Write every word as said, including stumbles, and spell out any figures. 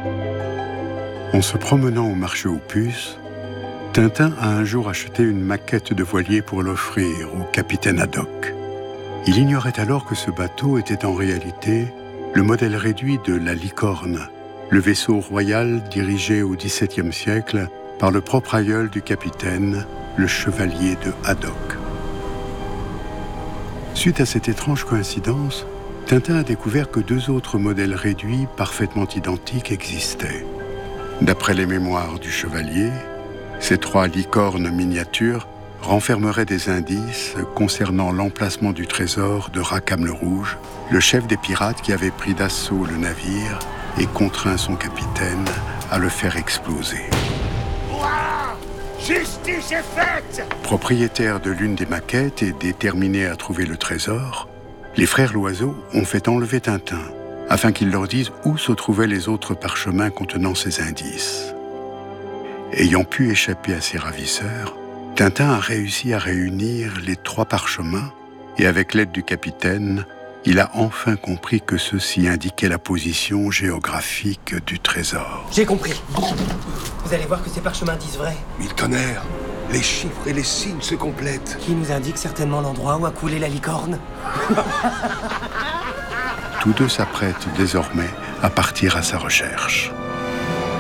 En se promenant au marché aux puces, Tintin a un jour acheté une maquette de voilier pour l'offrir au capitaine Haddock. Il ignorait alors que ce bateau était en réalité le modèle réduit de la Licorne, le vaisseau royal dirigé au dix-septième siècle par le propre aïeul du capitaine, le chevalier de Haddock. Suite à cette étrange coïncidence, Tintin a découvert que deux autres modèles réduits parfaitement identiques existaient. D'après les mémoires du chevalier, ces trois licornes miniatures renfermeraient des indices concernant l'emplacement du trésor de Rackham le Rouge, le chef des pirates qui avait pris d'assaut le navire et contraint son capitaine à le faire exploser. Ouah ! Justice est faite ! Propriétaires de l'une des maquettes et déterminés à trouver le trésor, les frères Loiseau ont fait enlever Tintin afin qu'il leur dise où se trouvaient les autres parchemins contenant ces indices. Ayant pu échapper à ses ravisseurs, Tintin a réussi à réunir les trois parchemins et avec l'aide du capitaine, il a enfin compris que ceux-ci indiquaient la position géographique du trésor. J'ai compris. Vous allez voir que ces parchemins disent vrai. Mille tonnerres, les chiffres et les signes se complètent. Qui nous indique certainement l'endroit où a coulé la licorne. Tous deux s'apprêtent désormais à partir à sa recherche.